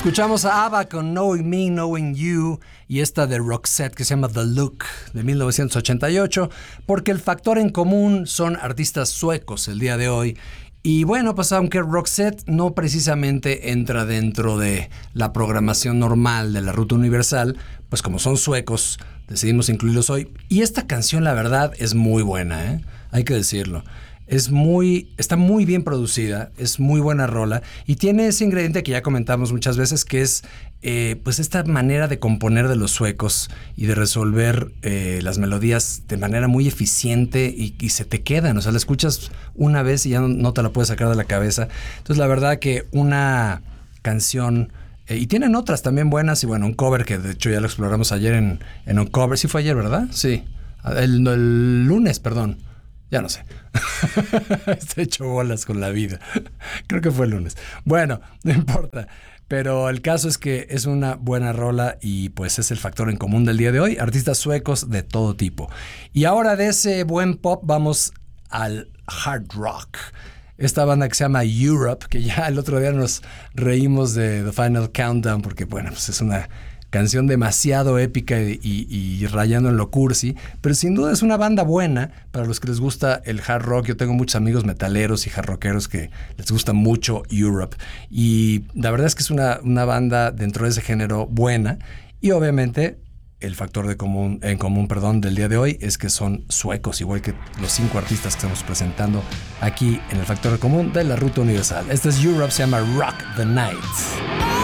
Escuchamos a ABBA con Knowing Me, Knowing You y esta de Roxette que se llama The Look de 1988, porque el factor en común son artistas suecos el día de hoy. Y bueno, pues aunque Roxette no precisamente entra dentro de la programación normal de la Ruta Universal, pues como son suecos, decidimos incluirlos hoy. Y esta canción, la verdad, es muy buena, ¿eh? Hay que decirlo. Está muy bien producida, es muy buena rola y tiene ese ingrediente que ya comentamos muchas veces, que es pues esta manera de componer de los suecos y de resolver las melodías de manera muy eficiente y se te quedan, o sea, la escuchas una vez y ya no te la puedes sacar de la cabeza. Entonces la verdad que una canción... y tienen otras también buenas y bueno, un cover que de hecho ya lo exploramos ayer en un cover. Sí fue ayer, ¿verdad? Sí. El lunes, perdón. Ya no sé. Estoy hecho bolas con la vida. Creo que fue el lunes. Bueno, no importa. Pero el caso es que es una buena rola y pues es el factor en común del día de hoy. Artistas suecos de todo tipo. Y ahora de ese buen pop vamos al hard rock. Esta banda que se llama Europe, que ya el otro día nos reímos de The Final Countdown porque bueno, pues es una canción demasiado épica y rayando en lo cursi, pero sin duda es una banda buena para los que les gusta el hard rock. Yo tengo muchos amigos metaleros y hard rockeros que les gusta mucho Europe y la verdad es que es una banda dentro de ese género buena y obviamente el factor en común del día de hoy es que son suecos, igual que los 5 artistas que estamos presentando aquí en el factor en común de la Ruta Universal. Este es Europe, se llama Rock the Night.